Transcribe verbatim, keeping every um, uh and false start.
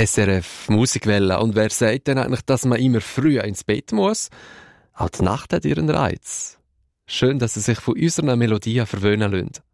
S R F Musikwelle. Und wer sagt denn eigentlich, dass man immer früher ins Bett muss? Auch die Nacht hat ihren Reiz. Schön, dass Sie sich von unseren Melodien verwöhnen lassen.